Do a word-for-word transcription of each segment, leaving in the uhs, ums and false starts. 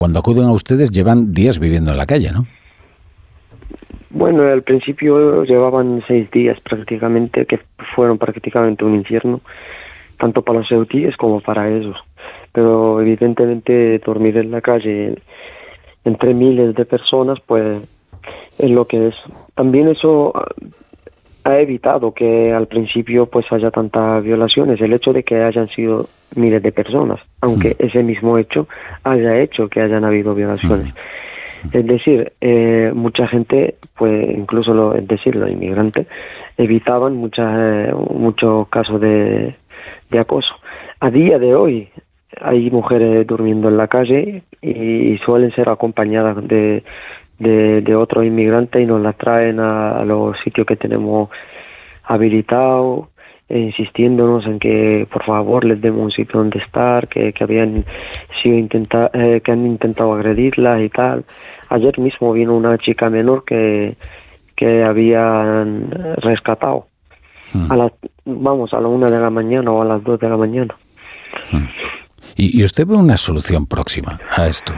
cuando acuden a ustedes llevan días viviendo en la calle, ¿no? Bueno, al principio llevaban seis días prácticamente, que fueron prácticamente un infierno, tanto para los ceutíes como para ellos. Pero evidentemente dormir en la calle entre miles de personas, pues es lo que es. También eso ha evitado que al principio pues haya tantas violaciones, el hecho de que hayan sido miles de personas, aunque mm. ese mismo hecho haya hecho que hayan habido violaciones. Mm. Es decir, eh, mucha gente, pues incluso lo, es decir, los inmigrantes, evitaban muchas, eh, muchos casos de, de acoso. A día de hoy hay mujeres durmiendo en la calle y, y suelen ser acompañadas de, de, de otros inmigrantes y nos las traen a, a los sitios que tenemos habilitados, eh, insistiéndonos en que por favor les demos un sitio donde estar, que, que habían sido intenta, eh, que han intentado agredirlas y tal. Ayer mismo vino una chica menor que, que habían rescatado hmm. a las, vamos, a la una de la mañana o a las dos de la mañana. Hmm. ¿Y, ¿Y usted ve una solución próxima a esto?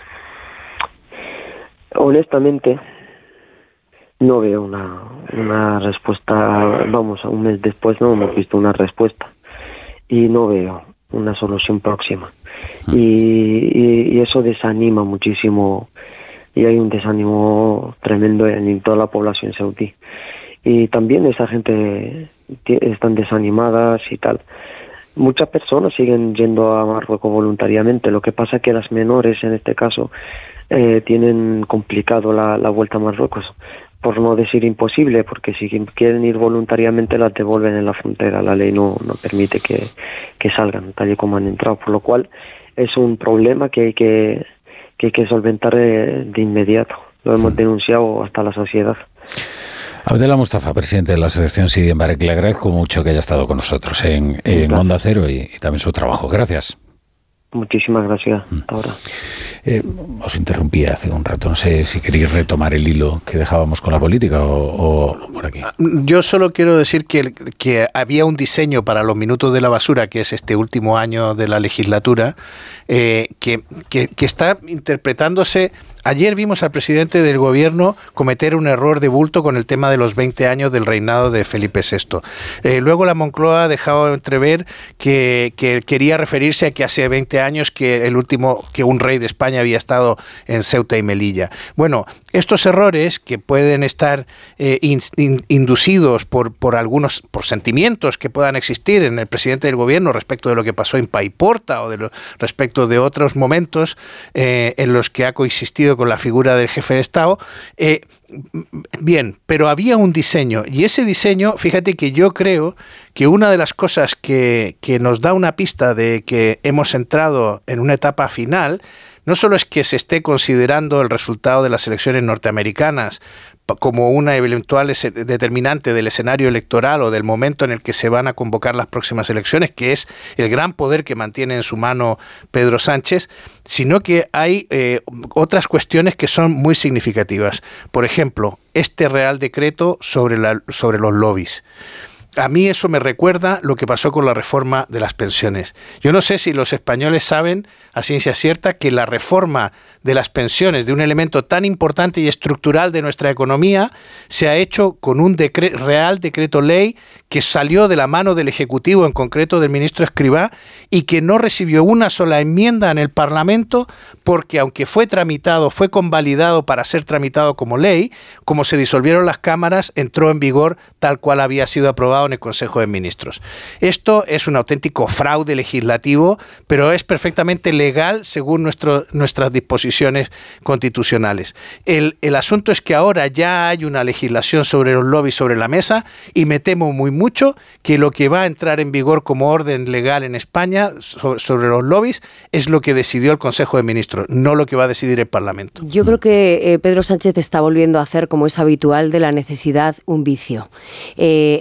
Honestamente, no veo una, una respuesta. Vamos, a un mes después no hemos visto una respuesta y no veo una solución próxima. Hmm. Y, y, y eso desanima muchísimo, y hay un desánimo tremendo en, en toda la población saudí. Y también esa gente están desanimadas y tal. Muchas personas siguen yendo a Marruecos voluntariamente. Lo que pasa es que las menores, en este caso, eh, tienen complicado la, la vuelta a Marruecos. Por no decir imposible, porque si quieren ir voluntariamente las devuelven en la frontera. La ley no, no permite que, que salgan tal y como han entrado. Por lo cual es un problema que hay que, que, hay que solventar de, de inmediato. Lo hemos denunciado hasta la sociedad. Abdel Mustafa, presidente de la Asociación Sidi en Barek, le agradezco mucho que haya estado con nosotros en, en Onda Cero y, y también su trabajo. Gracias. Muchísimas gracias. Hasta ahora. Eh, os interrumpí hace un rato, no sé si queréis retomar el hilo que dejábamos con la política o, o por aquí. Yo solo quiero decir que, que había un diseño para los minutos de la basura, que es este último año de la legislatura, eh, que, que, que está interpretándose. Ayer vimos al presidente del gobierno cometer un error de bulto con el tema de los veinte años del reinado de Felipe sexto. Eh, luego la Moncloa ha dejado entrever que, que quería referirse a que hace veinte años que el último, que un rey de España había estado en Ceuta y Melilla. Bueno, estos errores que pueden estar eh, in, in, inducidos por, por algunos, por sentimientos que puedan existir en el presidente del gobierno respecto de lo que pasó en Paiporta o de lo, respecto de otros momentos eh, en los que ha coexistido con la figura del jefe de Estado, eh, bien, pero había un diseño, y ese diseño, fíjate que yo creo que una de las cosas que, que nos da una pista de que hemos entrado en una etapa final, no solo es que se esté considerando el resultado de las elecciones norteamericanas como una eventual determinante del escenario electoral o del momento en el que se van a convocar las próximas elecciones, que es el gran poder que mantiene en su mano Pedro Sánchez, sino que hay eh, otras cuestiones que son muy significativas. Por ejemplo, este Real Decreto sobre, la, sobre los lobbies. A mí eso me recuerda lo que pasó con la reforma de las pensiones. Yo no sé si los españoles saben a ciencia cierta que la reforma de las pensiones, de un elemento tan importante y estructural de nuestra economía, se ha hecho con un decre- Real Decreto Ley que salió de la mano del Ejecutivo, en concreto del ministro Escrivá, y que no recibió una sola enmienda en el Parlamento, porque aunque fue tramitado, fue convalidado para ser tramitado como ley, como se disolvieron las cámaras, entró en vigor tal cual había sido aprobado en el Consejo de Ministros. Esto es un auténtico fraude legislativo, pero es perfectamente legal según nuestro, nuestras disposiciones constitucionales. El, el asunto es que ahora ya hay una legislación sobre los lobbies sobre la mesa y me temo muy mucho que lo que va a entrar en vigor como orden legal en España sobre, sobre los lobbies es lo que decidió el Consejo de Ministros, no lo que va a decidir el Parlamento. Yo creo que eh, Pedro Sánchez está volviendo a hacer, como es habitual, de la necesidad un vicio. Eh, empezó con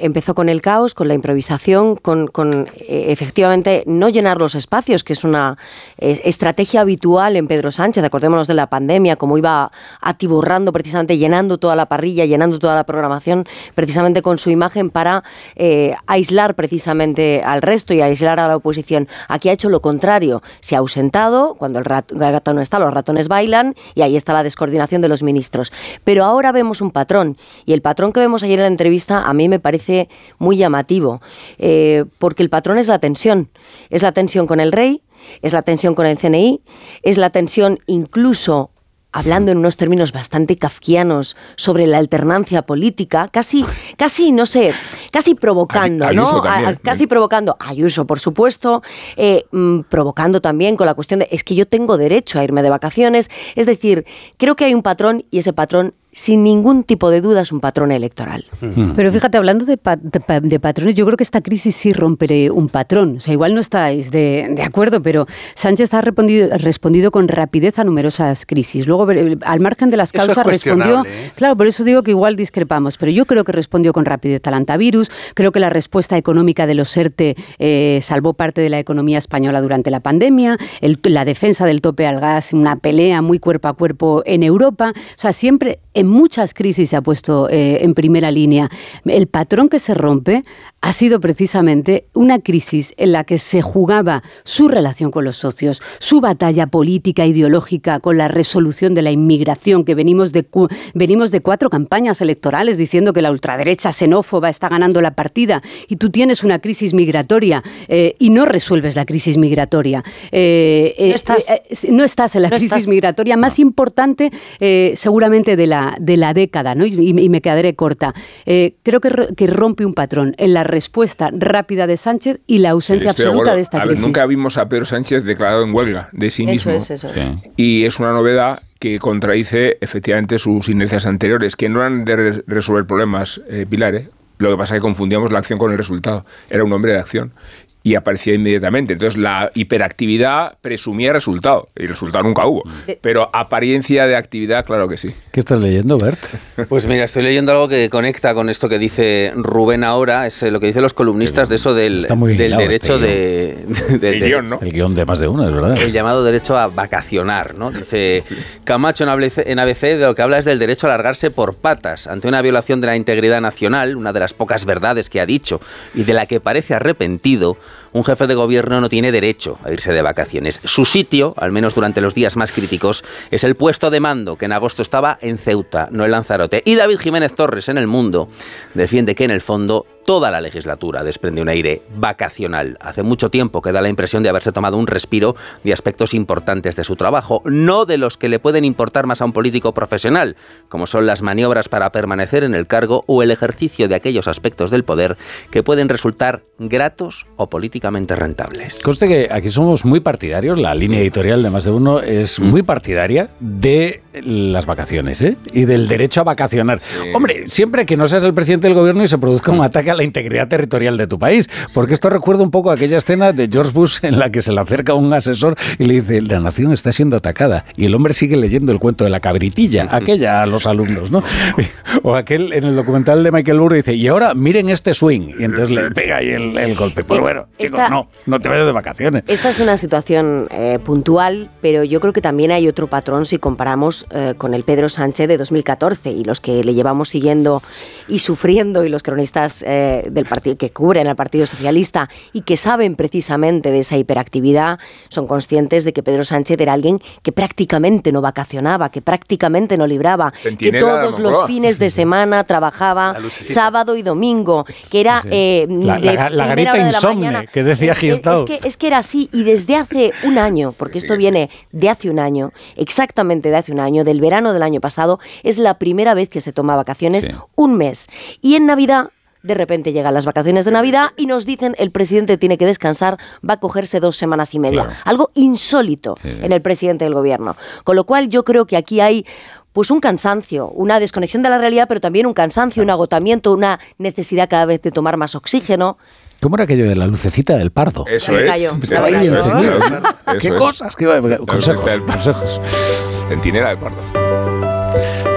con el caos, con la improvisación, con, con eh, efectivamente no llenar los espacios, que es una eh, estrategia habitual en Pedro Sánchez. Acordémonos de la pandemia, como iba atiborrando precisamente, llenando toda la parrilla, llenando toda la programación, precisamente con su imagen para eh, aislar precisamente al resto y aislar a la oposición. Aquí ha hecho lo contrario, se ha ausentado, cuando el, rat, el gato no está, los ratones bailan, y ahí está la descoordinación de los ministros. Pero ahora vemos un patrón, y el patrón que vemos ayer en la entrevista a mí me parece muy llamativo, eh, porque el patrón es la tensión, es la tensión con el rey, es la tensión con el C N I, es la tensión incluso, hablando en unos términos bastante kafkianos, sobre la alternancia política, casi, casi no sé, casi provocando, Ay, ¿no? A, casi provocando, Ayuso, por supuesto, eh, mmm, provocando también con la cuestión de, es que yo tengo derecho a irme de vacaciones. Es decir, creo que hay un patrón, y ese patrón, sin ningún tipo de duda, es un patrón electoral. Pero fíjate, hablando de, pa- de, pa- de patrones, yo creo que esta crisis sí rompe un patrón. O sea, igual no estáis de, de acuerdo, pero Sánchez ha respondido, respondido con rapidez a numerosas crisis. Luego, al margen de las causas, respondió... ¿eh? Claro, por eso digo que igual discrepamos, pero yo creo que respondió con rapidez al antivirus. Creo que la respuesta económica de los ERTE eh, salvó parte de la economía española durante la pandemia. El, la defensa del tope al gas, una pelea muy cuerpo a cuerpo en Europa. O sea, siempre... En muchas crisis se ha puesto eh, en primera línea. El patrón que se rompe ha sido precisamente una crisis en la que se jugaba su relación con los socios, su batalla política, ideológica, con la resolución de la inmigración, que venimos de, cu- venimos de cuatro campañas electorales diciendo que la ultraderecha xenófoba está ganando la partida, y tú tienes una crisis migratoria eh, y no resuelves la crisis migratoria. Eh, eh, no, estás, eh, eh, no estás en la no crisis estás. migratoria más no. importante eh, seguramente de la de la década, ¿no? Y, y me quedaré corta. Eh, creo que, que rompe un patrón en la respuesta rápida de Sánchez y la ausencia sí, absoluta de esta a crisis. Ver, nunca vimos a Pedro Sánchez declarado en huelga de sí eso mismo. Es, eso sí. es. Y es una novedad que contradice efectivamente sus inercias anteriores, que no eran de re- resolver problemas, eh, Pilar, ¿eh? Lo que pasa es que confundíamos la acción con el resultado. Era un hombre de acción. Y aparecía inmediatamente. Entonces la hiperactividad presumía resultado, y resultado nunca hubo. Pero apariencia de actividad, claro que sí. ¿Qué estás leyendo, Bert? Pues mira, estoy leyendo algo que conecta con esto que dice Rubén ahora, es lo que dicen los columnistas de eso del, del derecho este de... de, de el guión, ¿no? El guión de más de uno, es verdad. El llamado derecho a vacacionar, ¿no? Dice sí. Camacho en A B C, de lo que habla es del derecho a largarse por patas ante una violación de la integridad nacional, una de las pocas verdades que ha dicho y de la que parece arrepentido. Un jefe de gobierno no tiene derecho a irse de vacaciones. Su sitio, al menos durante los días más críticos, es el puesto de mando, que en agosto estaba en Ceuta, no en Lanzarote. Y David Jiménez Torres, en El Mundo, defiende que en el fondo toda la legislatura desprende un aire vacacional. Hace mucho tiempo que da la impresión de haberse tomado un respiro de aspectos importantes de su trabajo, no de los que le pueden importar más a un político profesional, como son las maniobras para permanecer en el cargo o el ejercicio de aquellos aspectos del poder que pueden resultar gratos o políticamente rentables. Conste que aquí somos muy partidarios, la línea editorial de Más de Uno es muy partidaria de las vacaciones, ¿eh? Y del derecho a vacacionar. Sí. Hombre, siempre que no seas el presidente del gobierno y se produzca un ataque a la integridad territorial de tu país, porque esto recuerda un poco aquella escena de George Bush en la que se le acerca un asesor y le dice, la nación está siendo atacada, y el hombre sigue leyendo el cuento de la cabritilla, aquella a los alumnos, ¿no? O aquel en el documental de Michael Moore dice, y ahora miren este swing, y entonces le pega ahí el, el golpe. Pues bueno, chicos, esta, no, no te vayas de vacaciones. Esta es una situación eh, puntual, pero yo creo que también hay otro patrón si comparamos eh, con el Pedro Sánchez de dos mil catorce, y los que le llevamos siguiendo y sufriendo, y los cronistas eh, del partido que cubren al Partido Socialista y que saben precisamente de esa hiperactividad, son conscientes de que Pedro Sánchez era alguien que prácticamente no vacacionaba, que prácticamente no libraba, que todos los fines de semana trabajaba sábado y domingo, que era eh, la, de la, la garita insomne que decía Gistau. Es, es, que, es que era así, y desde hace un año, porque esto viene de hace un año, exactamente de hace un año, del verano del año pasado, es la primera vez que se toma vacaciones, sí. un mes. Y en Navidad, de repente llegan las vacaciones de Navidad y nos dicen el presidente tiene que descansar, va a cogerse dos semanas y media. Claro. Algo insólito sí. en el presidente del gobierno. Con lo cual yo creo que aquí hay pues un cansancio, una desconexión de la realidad, pero también un cansancio, un agotamiento, una necesidad cada vez de tomar más oxígeno. ¿Cómo era aquello de la lucecita del pardo? Eso es. Estaba ahí eso es, encendido. Eso es. ¿Qué cosas? ¿Qué consejos? Consejos. Centinela del pardo.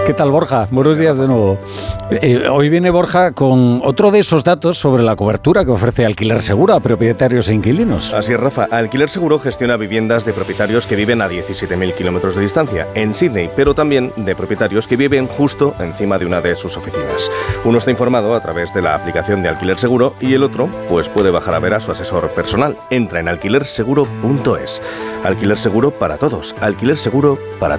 ¿Qué tal, Borja? Buenos días de nuevo. Eh, hoy viene Borja con otro de esos datos sobre la cobertura que ofrece Alquiler Seguro a propietarios e inquilinos. Así es, Rafa. Alquiler Seguro gestiona viviendas de propietarios que viven a diecisiete mil kilómetros de distancia en Sídney, pero también de propietarios que viven justo encima de una de sus oficinas. Uno está informado a través de la aplicación de Alquiler Seguro y el otro, pues puede bajar a ver a su asesor personal. Entra en alquiler seguro punto es. Alquiler Seguro para todos. Alquiler Seguro para todos.